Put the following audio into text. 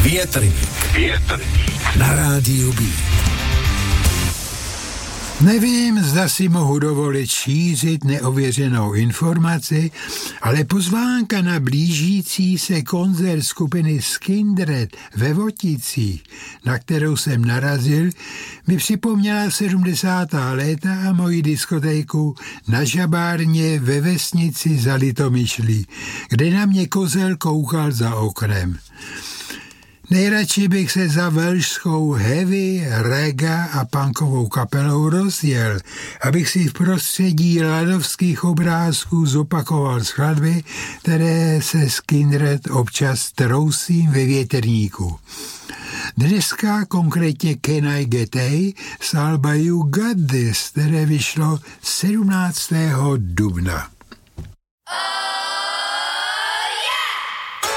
Větrník na rádiu Beat. Nevím, zda si mohu dovolit šířit neověřenou informaci, ale pozvánka na blížící se koncert skupiny Skindred ve Voticích, na kterou jsem narazil, mi připomněla 70. léta a moji diskotéku na Žabárně ve vesnici za Litomyšlí, kde na mě kozel koukal za oknem. Nejradši bych se za velšskou heavy, reggae a punkovou kapelou rozjel, abych si v prostředí ladovských obrázků zopakoval skladby, které se Skindred občas trousím ve větrníku. Dneska konkrétně Can I Get A z alba You Got This, které vyšlo 17. dubna.